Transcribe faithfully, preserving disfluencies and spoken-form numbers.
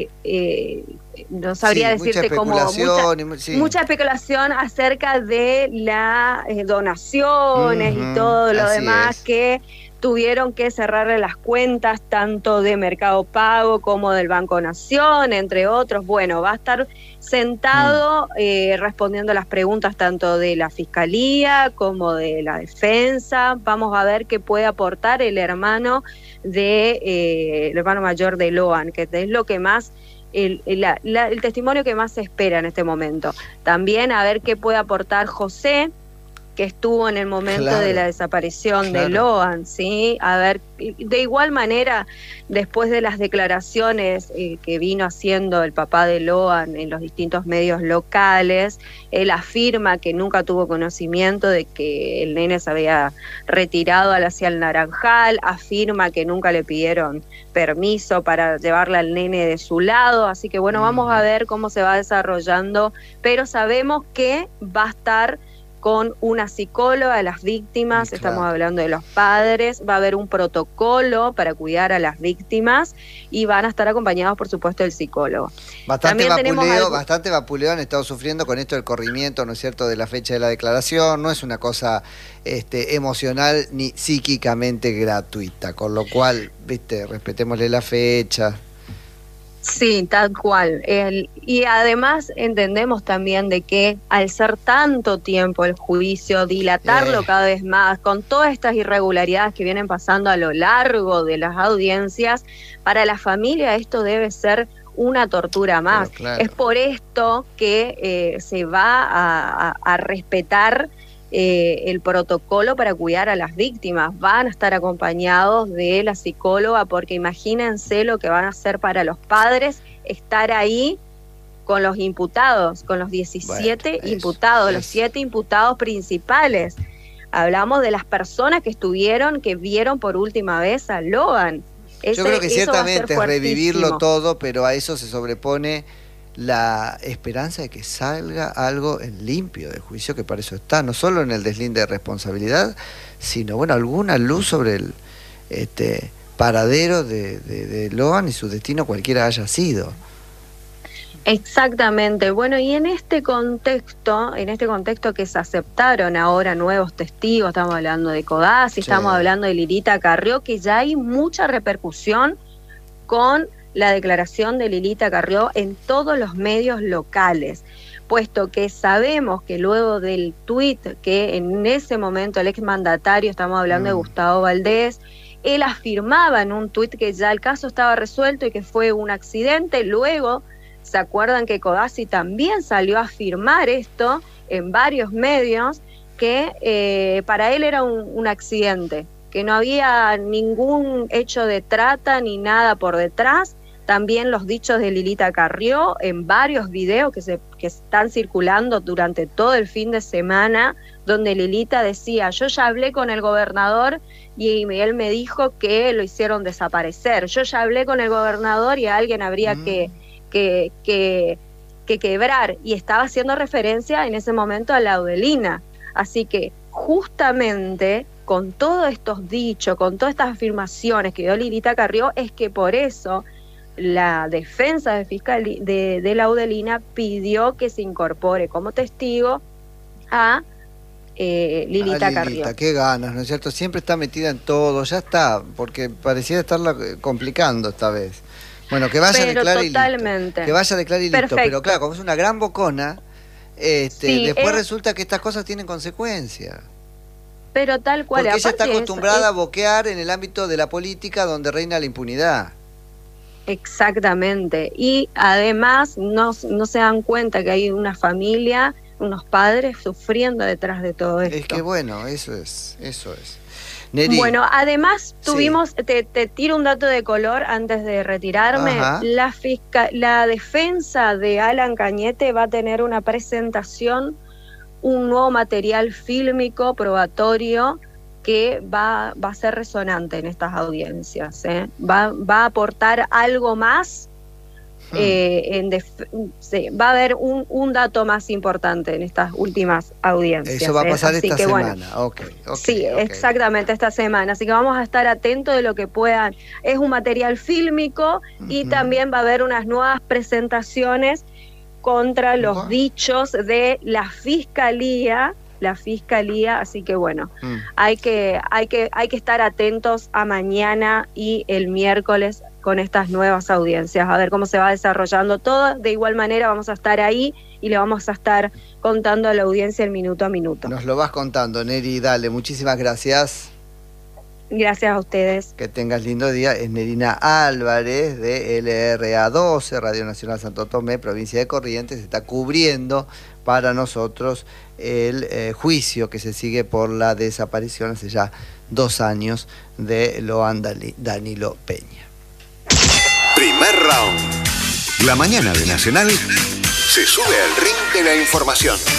eh, no sabría Sí, mucha decirte cómo, especulación. mucha, y sí. mucha especulación acerca de las eh, donaciones y Ujú, todo lo así demás es. que tuvieron que cerrarle las cuentas tanto de Mercado Pago como del Banco Nación, entre otros. Bueno, va a estar Mm, sentado eh, respondiendo las preguntas tanto de la Fiscalía como de la Defensa. Vamos a ver qué puede aportar el hermano de eh, el hermano mayor de Loan, que es lo que más el, el, la, la, el testimonio que más se espera en este momento. También a ver qué puede aportar José, que estuvo en el momento de la claro, desaparición de claro. Loan, ¿sí? A ver, de igual manera, después de las declaraciones eh, que vino haciendo el papá de Loan en los distintos medios locales, él afirma que nunca tuvo conocimiento de que el nene se había retirado hacia el Naranjal, afirma que nunca le pidieron permiso para llevarle al nene de su lado, así que bueno, vamos a Ujú, ver cómo se va desarrollando, pero sabemos que va a estar con una psicóloga de las y víctimas, estamos claro. hablando de los padres, va a haber un protocolo para cuidar a las víctimas y van a estar acompañados, por supuesto, del psicólogo. Bastante También tenemos vapuleo, algo, bastante vapuleo han estado sufriendo con esto del corrimiento, ¿no es cierto?, de la fecha de la declaración. No es una cosa este, emocional ni psíquicamente gratuita, con lo cual, viste, respetémosle la fecha. sí, tal cual. El, y además entendemos también de que al ser tanto tiempo el juicio, Eh, dilatarlo cada vez más, con todas estas irregularidades que vienen pasando a lo largo de las audiencias, para la familia esto debe ser una tortura pero más. Es claro. por esto que eh, se va a, a, a respetar eh, el protocolo para cuidar a las víctimas. Van a estar acompañados de la psicóloga, porque imagínense lo que van a hacer para los padres estar ahí con los imputados, con los Bueno, diecisiete eso imputados, los es. siete imputados principales. Hablamos de las personas que estuvieron, que vieron por última vez a Loan. Yo creo Ese, que eso va a ser ciertamente es revivirlo fuertísimo. todo, pero a eso se sobrepone la esperanza de que salga algo en limpio del juicio, que para eso está, no solo en el deslinde de responsabilidad, sino, bueno, alguna luz sobre el este, paradero de, de, de Loan y su destino, cualquiera haya sido. Exactamente. Bueno, y en este contexto, en este contexto que se aceptaron ahora nuevos testigos, estamos hablando de Codazzi, Sí. estamos hablando de Lilita Carrió, que ya hay mucha repercusión con la declaración de Lilita Carrió en todos los medios locales, puesto que sabemos que luego del tuit que en ese momento el exmandatario, estamos hablando de Mm. Gustavo Valdés, él afirmaba en un tuit que ya el caso estaba resuelto y que fue un accidente. Luego se acuerdan que Codazzi también salió a afirmar esto en varios medios, que eh, para él era un, un accidente, que no había ningún hecho de trata ni nada por detrás. También los dichos de Lilita Carrió en varios videos que, se, que están circulando durante todo el fin de semana, donde Lilita decía: yo ya hablé con el gobernador y él me dijo que lo hicieron desaparecer. Yo ya hablé con el gobernador y a alguien habría Mm. que, que, que, que quebrar. Y estaba haciendo referencia en ese momento a la Laudelina. Así que justamente con todos estos dichos, con todas estas afirmaciones que dio Lilita Carrió, es que por eso la defensa de, fiscal, de, de Laudelina pidió que se incorpore como testigo a eh, Ah, Lilita Carrió. Lilita, qué ganas, ¿no es cierto? Siempre está metida en todo, ya está, porque pareciera estarla eh, complicando esta vez. Bueno, que vaya, Pero declare y listo. totalmente. Que vaya, declare y listo. Pero claro, Perfecto. como es una gran bocona, este, Sí, después es, resulta que estas cosas tienen consecuencias. pero tal cual. Porque ella está Aparte es, acostumbrada a es boquear en el ámbito de la política donde reina la impunidad. exactamente. Y además no, no se dan cuenta que hay una familia, unos padres sufriendo detrás de todo Es que esto. bueno, eso es, eso es. Neri, Bueno, además sí. tuvimos, te, te tiro un dato de color antes de retirarme, Ajá. la, fisca, la defensa de Alan Cañete va a tener una presentación, un nuevo material fílmico probatorio que va, va a ser resonante en estas audiencias, ¿eh? Va, va a aportar algo más Hmm. Eh, en sí, va a haber un, un dato más importante en estas últimas audiencias. Eso va a pasar eh. Así esta que, semana. Bueno, okay, okay, sí, okay. exactamente, esta semana. Así que vamos a estar atentos de lo que puedan. Es un material fílmico uh-huh. y también va a haber unas nuevas presentaciones contra los uh-huh. dichos de la Fiscalía. La Fiscalía, así que bueno, mm. hay que, hay que, hay que estar atentos a mañana y el miércoles con estas nuevas audiencias, a ver cómo se va desarrollando todo. De igual manera vamos a estar ahí y le vamos a estar contando a la audiencia el minuto a minuto. Nos lo vas contando, Neri, dale, muchísimas gracias. Gracias a ustedes. Que tengas lindo día. Es Nerina Álvarez de L R A doce, Radio Nacional Santo Tomé, provincia de Corrientes, está cubriendo para nosotros el eh, juicio que se sigue por la desaparición hace ya dos años de Loan Danilo Peña. Primer round. La mañana de Nacional se sube al ring de la información.